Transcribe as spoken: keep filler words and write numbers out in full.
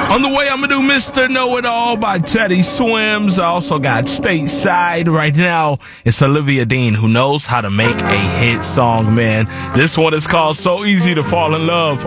On the way, I'm going to do Mister Know-It-All by Teddy Swims. I also got Stateside. Right now, it's Olivia Dean, who knows how to make a hit song, man. This one is called So Easy to Fall in Love